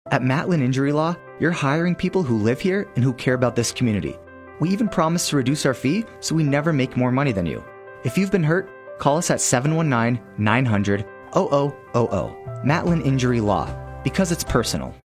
At Matlin Injury Law, you're hiring people who live here and who care about this community. We even promise to reduce our fee so we never make more money than you. If you've been hurt, call us at 719-900-0000. Matlin Injury Law, because it's personal.